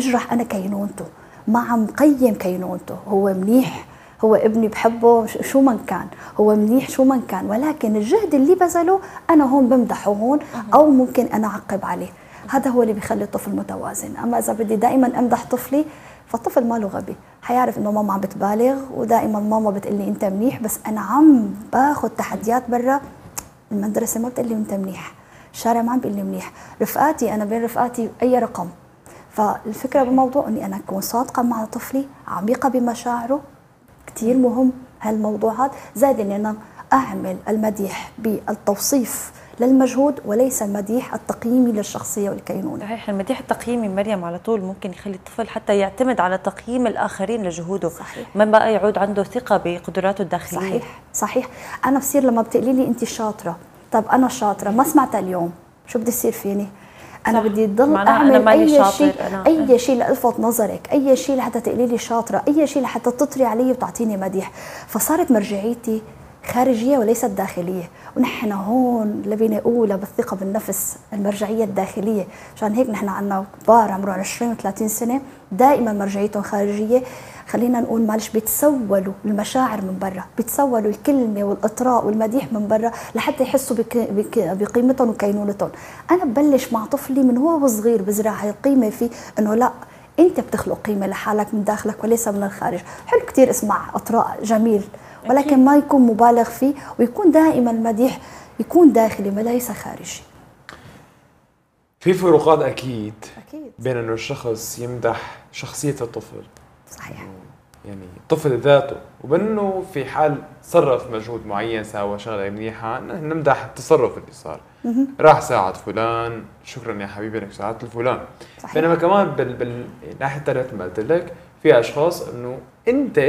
بجرح انا كينونته، ما عم قيم كينونته، هو منيح، هو ابني بحبه شو من كان، هو منيح شو من كان، ولكن الجهد اللي بذله انا هون بمدحه هون، او ممكن انا اعقب عليه. هذا هو اللي بيخلي الطفل متوازن. اما اذا بدي دائما امدح طفلي، فالطفل ماله غبي، حيعرف انه ماما عم بتبالغ، ودائما ماما بتقلي انت منيح، بس انا عم باخذ تحديات برا المدرسه، ما بتقلي انت منيح، الشارع ما عم بيقول لي منيح، رفقاتي انا بين رفقاتي اي رقم. فالفكره بالموضوع اني انا اكون صادقه مع طفلي، عميقه بمشاعره، كثير مهم هالموضوع هذا، زائد اني انا اعمل المديح بالتوصيف للمجهود وليس المديح التقييمي للشخصيه والكينونه. صحيح، المديح التقييمي مريم على طول ممكن يخلي الطفل حتى يعتمد على تقييم الاخرين لجهوده. صحيح. ما بقى يعود عنده ثقه بقدراته الداخليه. صحيح صحيح. انا بصير لما بتقولي لي انت شاطره، طب انا شاطره ما سمعتها اليوم، شو بدي يصير فيني؟ انا بدي ضل اعمل اي شيء، اي شيء لالفت نظرك، اي شيء لحتى تقولي لي شاطره، اي شيء لحتى تطري علي وتعطيني مديح. فصارت مرجعيتي خارجيه وليست داخليه، ونحن هون لبينا اولى بالثقه بالنفس، المرجعيه الداخليه. عشان هيك نحن عندنا كبار عمرهم 20 و30 سنه دائما مرجعيتهم خارجيه. خلينا نقول معلش بيتسولوا المشاعر من برا، بيتسولوا الكلمه والاطراء والمديح من برا لحتى يحسوا بقيمتهم وكينونتهم. انا ببلش مع طفلي من هو صغير بزرع هاي القيمه فيه، انه لا انت بتخلق قيمه لحالك من داخلك وليس من الخارج. حلو كثير اسمع اطراء جميل، ولكن ما يكون مبالغ فيه، ويكون دائما المديح يكون داخلي وليس خارجي. في فروقات اكيد بين انه الشخص يمدح شخصيه الطفل، صحيح، يعني الطفل ذاته، وبانه في حال صرف مجهود معين، ساوى شغله منيحه نمدح التصرف اللي صار، راح ساعد فلان، شكرا يا حبيبي انك ساعدت الفلان. بينما كمان بالناحيه الثانيه ما قلت لك، في اشخاص انه انت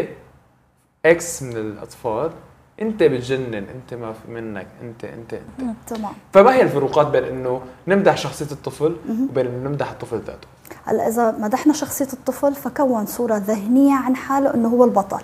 اكس من الاطفال، انت بتجنن، انت ما في منك، انت تمام. فما هي الفروقات بين انه نمدح شخصيه الطفل وبين انه نمدح الطفل ذاته؟ هلا اذا مدحنا شخصيه الطفل فكون صوره ذهنيه عن حاله انه هو البطل،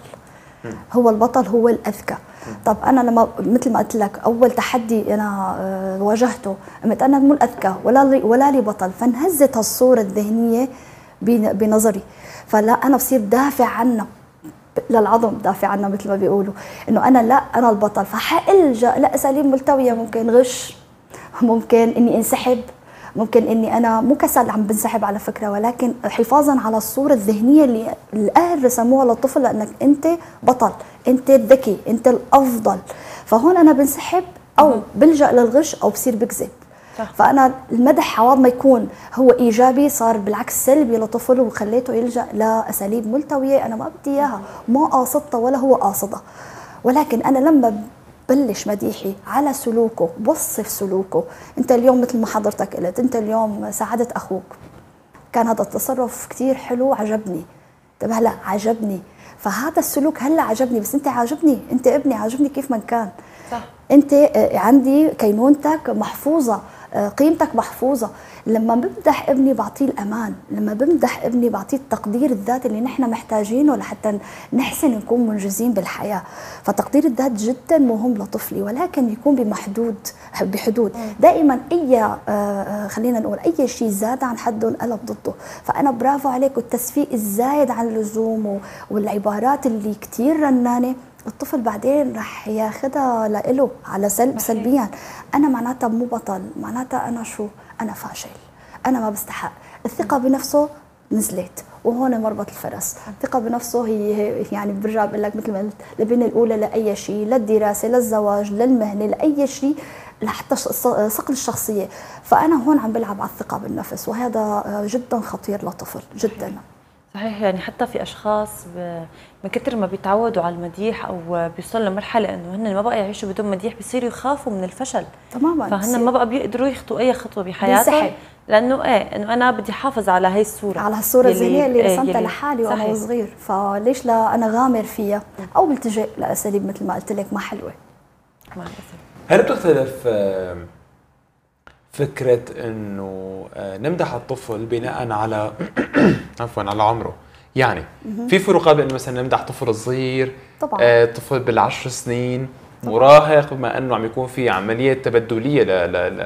هو البطل، هو الاذكى. طب انا لما مثل ما قلت لك اول تحدي انا واجهته، قلت انا مو الاذكى ولا لي بطل، فانهزت هالصوره الذهنيه بنظري، فلا انا بصير دافع عنه للعظم، دافع عنه مثل ما بيقولوا، انه انا لا انا البطل، فحالجا لاساليب ملتويه، ممكن غش، ممكن اني انسحب، ممكن اني انا مو كسل عم بنسحب على فكره، ولكن حفاظا على الصوره الذهنيه اللي الاهل رسموها للطفل، لانك انت بطل، انت الذكي، انت الافضل، فهون انا بنسحب او بلجا للغش او بصير بكذب. فانا المدح عوض ما يكون هو ايجابي صار بالعكس سلبي لطفل، وخليته يلجا لاساليب ملتويه انا ما بدي اياها، ما قاصدتها ولا هو قاصدها. ولكن انا لما بلش مديحي على سلوكه، بوصف سلوكه، انت اليوم مثل ما حضرتك قلت، انت اليوم ساعدت اخوك، كان هذا التصرف كثير حلو عجبني، طب هلا عجبني، فهذا السلوك هلا عجبني، بس انت عاجبني، انت ابني عاجبني كيف ما كان، صح، انت عندي كينونتك محفوظه، قيمتك محفوظه. لما بمدح ابني بعطيه الامان، لما بمدح ابني بعطيه التقدير الذاتي اللي نحن محتاجينه لحتى نحسن نكون منجزين بالحياه. فتقدير الذات جدا مهم لطفلي، ولكن يكون بحدود. دائما اي خلينا نقول اي شيء زاد عن حده انقلب ضده، فانا برافو عليك، والتسفيق الزايد عن اللزوم والعبارات اللي كثير رنانه الطفل بعدين رح ياخذها له على سلبيا. انا معناتها مو بطل، معناتها انا شو؟ انا فاشل، انا ما بستحق. الثقه بنفسه نزلت، وهون مربط الفرس. الثقه بنفسه هي يعني برجع بقول لك مثل ما قلت البنيه الاولى لاي شيء، للدراسه، للزواج، للمهنه، لاي شيء، لحتى صقل الشخصيه. فانا هون عم بلعب على الثقه بالنفس، وهذا جدا خطير لطفل جدا. صحيح، يعني حتى في اشخاص من كثر ما بيتعودوا على المديح او بيوصلوا لمرحله انه هن ما بقى يعيشوا بدون مديح، بيصيروا يخافوا من الفشل تماما، فهن ما بقى بيقدروا يخطوا اي خطوه بحياتهم، لانه انه انا بدي احافظ على هي الصوره، على الصوره الذهنيه اللي رسمتها لحالي وانا صغير، فليش لا انا غامر فيها او بلتجئ لاساليب مثل ما قلت لك ما حلوه. هل بتختلف فكرة انه نمدح الطفل بناء على عفوا على عمره؟ يعني في فروقات بين مثلا نمدح طفل صغير، طبعا طفل بالعشر سنين، مراهق، بما انه عم يكون في عملية تبدلية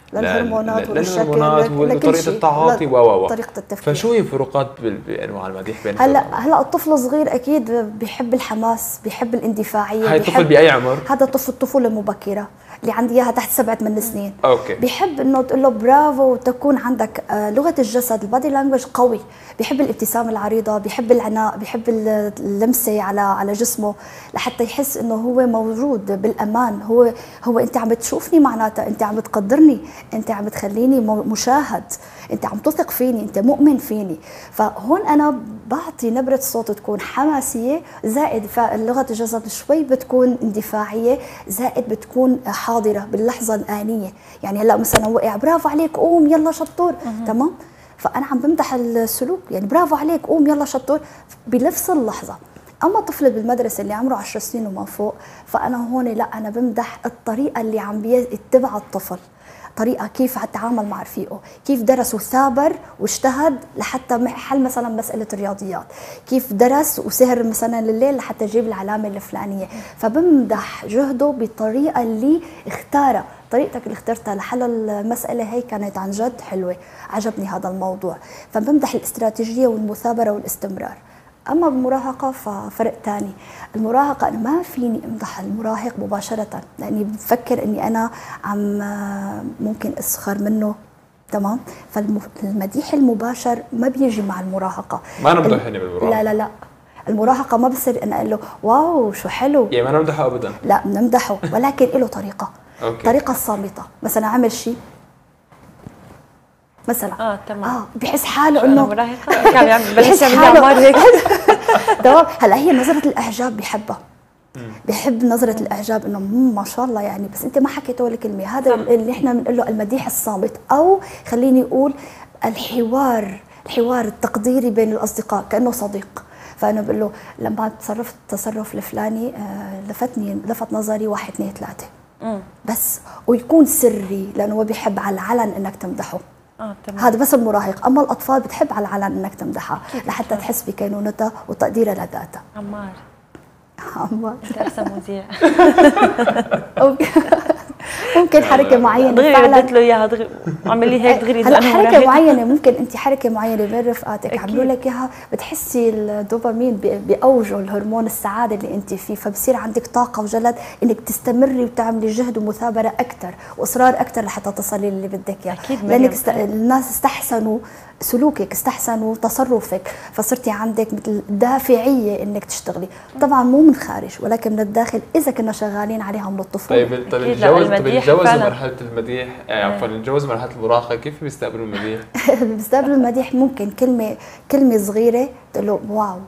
للهرمونات للهرمونات وطريقه التعاطي طريقه التفكير. فشو هي الفروقات بانواع المديح بين هلا الطفل صغير اكيد بيحب الحماس، بيحب الاندفاعيه. هاي الطفل باي عمر؟ هذا طفل الطفوله المبكره اللي عندي اياها تحت 7 سنين. اوكي. بيحب انه تقول له برافو وتكون عندك لغه الجسد، البادي لانجوج قوي، بيحب الابتسامه العريضه، بيحب العناء، بيحب اللمسه على جسمه لحتى يحس انه هو موجود بالامان. هو انت عم بتشوفني، معناتها انت عم بتقدرني، انت عم بتخليني مشاهد، انت عم تثق فيني، انت مؤمن فيني. فهون انا بعطي نبره صوت تكون حماسيه، زائد لغه الجسد شوي بتكون اندفاعيه، زائد بتكون حاضره باللحظه الانيه. يعني هلا مثلا وقع، برافو عليك قوم يلا شطور، تمام؟ فانا عم بمدح السلوك، يعني برافو عليك قوم يلا شطور بنفس اللحظه. اما طفل بالمدرسه اللي عمره 10 سنين وما فوق، فانا هون لا، انا بمدح الطريقه اللي عم يتبعها الطفل، طريقه كيف تعامل مع رفيقه، كيف درس وثابر واجتهد لحتى حل مثلا مساله الرياضيات، كيف درس وسهر مثلا الليل لحتى يجيب العلامه الفلانيه. فبمدح جهده بالطريقه اللي اختارها. طريقتك اللي اخترتها لحل المساله هي كانت عن جد حلوه، عجبني هذا الموضوع. فبمدح الاستراتيجيه والمثابره والاستمرار. اما بالمراهقه ففرق ثاني. المراهقه انا ما فيني امدح المراهق مباشره، لاني بفكر اني انا عم ممكن اسخر منه، تمام؟ فالمديح المباشر ما بيجي مع المراهقه. ما انا مدحني بالمراهقه. لا المراهقه ما بصير انا اقول له واو شو حلو، يعني ما انا مدحه ابدا. لا بنمدحه ولكن له طريقه. أوكي. طريقه صامته، مثلا عمل شيء مثلا تمام. بحس حاله انه مراهقه كان يعمل بحس حاله هيك تمام. هلا هي نظره الاعجاب بحبها، بحب نظره الاعجاب انه ما شاء الله يعني، بس انت ما حكيت ولا كلمه. هذا اللي احنا بنقول له المديح الصامت، او خليني اقول الحوار التقديري بين الاصدقاء كانه صديق. فانا بقول له لما تصرفت التصرف الفلاني لفت نظري 1 2 3 بس، ويكون سري لانه هو بيحب على العلن انك تمدحه. تمام. هذا بس المراهق. اما الاطفال بتحب على العلن انك تمدحها لحتى تحس بكينونتها وتقديرها لذاتها. عمار انت احسن مذيع. ممكن حركه معينه دغري ردت له اياها، دغري عمل لي هيك دغري. هلا حركه معينه، ممكن انت حركه معينه بين رفقاتك عملوا لك اياها، بتحسي الدوبامين باوجه الهرمون السعاده اللي انت فيه، فبصير عندك طاقه وجلد انك تستمري وتعملي جهد ومثابره اكثر واصرار اكثر لحتى تصلي اللي بدك اياه. لانك الناس استحسنوا سلوكك، استحسنوا تصرفك، فصرتي عندك مثل دافعيه انك تشتغلي. طبعا مو من خارج ولكن من الداخل اذا كنا شغالين عليها من الطفوله. طيب نتجوز مرحله المديح، عفوا نتجوز مرحله المراهقه، كيف بيستقبلوا المديح؟ بيستقبلوا المديح ممكن كلمه صغيره تقول له واو،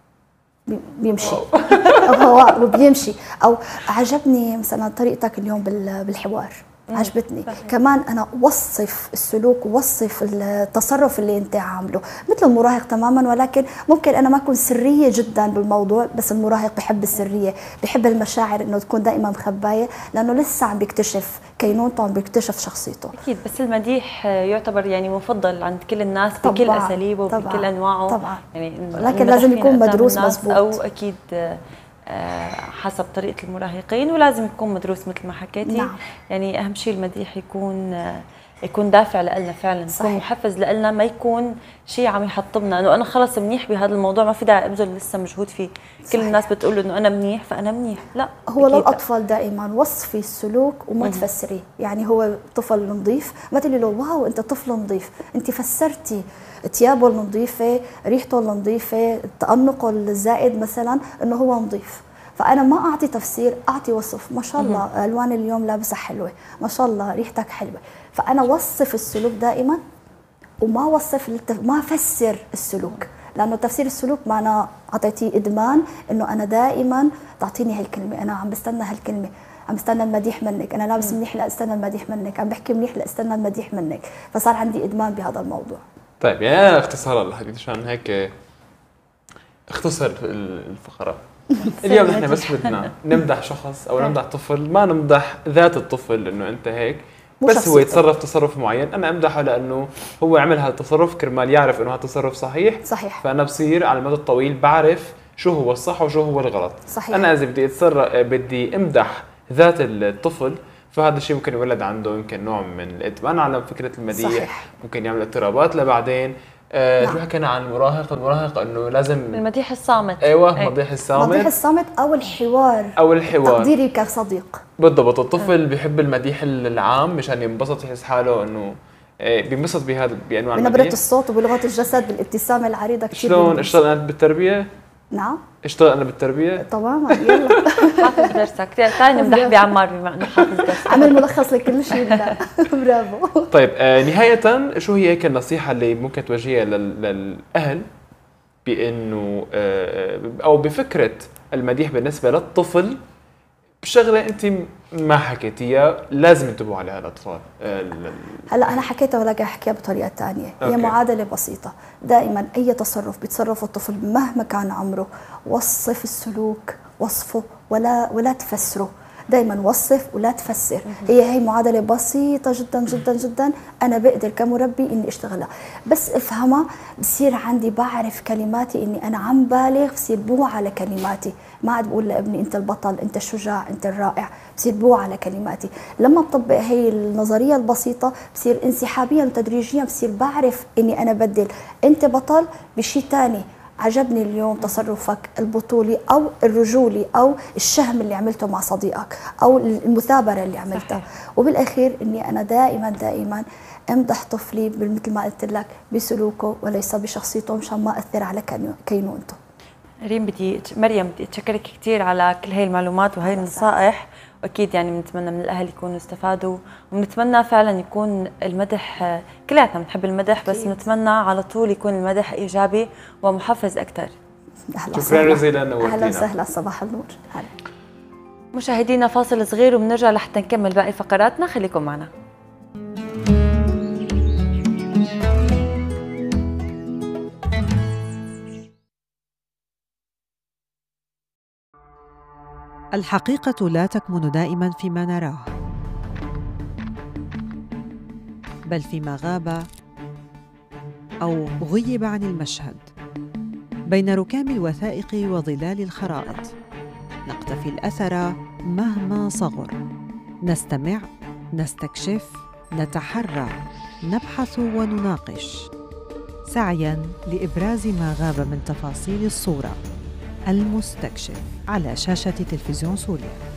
بيمشي. واو بيمشي. او عجبني مثلا طريقتك اليوم بالحوار، عجبتني. كمان انا وصف السلوك ووصف التصرف اللي انت عامله مثل المراهق تماما، ولكن ممكن انا ما اكون سريه جدا بالموضوع، بس المراهق بحب السريه، بحب المشاعر انه تكون دائما مخبايه، لانه لسه عم بيكتشف كينونته، عم بيكتشف شخصيته. اكيد. بس المديح يعتبر يعني مفضل عند كل الناس بكل اساليبه وبكل انواعه طبعا. يعني لكن لازم يكون مدروس مضبوط، او اكيد حسب طريقة المراهقين، ولازم يكون مدروس مثل ما حكيتي. نعم. يعني أهم شيء المديح يكون دافع لنا فعلا، يكون محفز لنا، ما يكون شيء عم يحطمنا انه انا خلص منيح بهذا الموضوع ما في داعي ابذل لسه مجهود فيه. صحيح. كل الناس بتقول انه انا منيح فانا منيح، لا. هو للاطفال دائما وصفي السلوك وما تفسريه. يعني هو طفل نظيف ما تقولي له واو انت طفل نظيف، انت فسرتي ثيابه النظيفه، ريحته النظيفه، تأنقه الزائد مثلا انه هو نظيف. فانا ما اعطي تفسير، اعطي وصف. ما شاء الله الوان اليوم لابسه حلوه، ما شاء الله ريحتك حلوه. فانا وصف السلوك دائما وما ما افسر السلوك، لانه تفسير السلوك معناه اعطيتيه ادمان، انه انا دائما تعطيني هالكلمه، انا عم بستنى هالكلمه، عم بستنى المديح منك، انا لابس منيح لا استنى المديح منك، عم بحكي منيح لا استنى المديح منك، فصار عندي ادمان بهذا الموضوع. طيب يعني اختصارا للحديث عشان هيك اختصر الفقره. اليوم نحن بس بدنا نمدح شخص او نمدح طفل، ما نمدح ذات الطفل انه انت هيك، بس هو يتصرف تصرف معين انا امدحه لانه هو عمل هذا التصرف كرمال يعرف انه هذا التصرف صحيح. فانا بصير على المدى الطويل بعرف شو هو الصح وشو هو الغلط. صحيح. انا اذا بدي امدح ذات الطفل فهذا الشيء ممكن يولد عنده يمكن نوع من الادمان على فكره المديح. صحيح. ممكن يعمل اضطرابات لبعدين. شو حكينا عن المراهق انه لازم المديح الصامت. ايوه المديح الصامت. المديح الصامت او الحوار تقديري كصديق. بالضبط. الطفل بيحب المديح العام مشان ينبسط، يحس حاله انه بينبسط بهذا بانواع المديح، بنبرة الصوت وبلغة الجسد بالابتسامة العريضة كثير. شلون اشتغل انا بالتربية؟ نعم اشتغل انا بالتربية تماما. يلا حافظ درسك. تعالي نمدح بعمار بما انه حافظ درسك. عمل ملخص لكل شيء. برافو. طيب نهاية شو هي هيك النصيحة اللي ممكن توجهيها للأهل بأنه أو بفكرة المديح بالنسبة للطفل بشغلة أنت ما حكيتيها لازم ينتبهوا عليها الأطفال؟ هلا أنا حكيتها ولكن أحكيها بطريقة ثانية. هي معادلة بسيطة. دائما أي تصرف بيتصرفه الطفل مهما كان عمره، وصف السلوك، وصفه ولا تفسره. دائما وصف ولا تفسر. هي معادله بسيطه جدا جدا جدا، انا بقدر كمربي اني اشتغلها، بس افهمها بصير عندي بعرف كلماتي، اني انا عم بالغ بصير بوعى على كلماتي، ما عاد بقول لابني انت البطل، انت الشجاع، انت الرائع، بصير بوعى على كلماتي. لما بطبق هي النظريه البسيطه بصير انسحابيا وتدريجيا بصير بعرف اني انا بدل انت بطل بشيء ثاني. عجبني اليوم تصرفك البطولي أو الرجولي أو الشهم اللي عملته مع صديقك أو المثابرة اللي عملتها. وبالأخير إني أنا دائما أمدح طفلي مثل ما قلت لك بسلوكه وليس بشخصيته، مشان ما أثر على كينونته. مريم بدي أتشكرك كثير على كل هاي المعلومات وهي النصائح، واكيد يعني بنتمنى من الاهل يكونوا استفادوا، وبنتمنى فعلا يكون المدح، كلياتنا بنحب المدح بس بنتمنى على طول يكون المدح ايجابي ومحفز اكثر. شكرا جزيلا، اهلا وسهلا، صباح النور. هلا مشاهدينا، فاصل صغير وبنرجع لحتى نكمل باقي فقراتنا، خليكم معنا. الحقيقة لا تكمن دائماً فيما نراه، بل فيما غاب أو غيب عن المشهد. بين ركام الوثائق وظلال الخرائط نقتفي الأثر مهما صغر، نستمع، نستكشف، نتحرى، نبحث ونناقش، سعياً لإبراز ما غاب من تفاصيل الصورة. المستكشف على شاشة تلفزيون سوريا.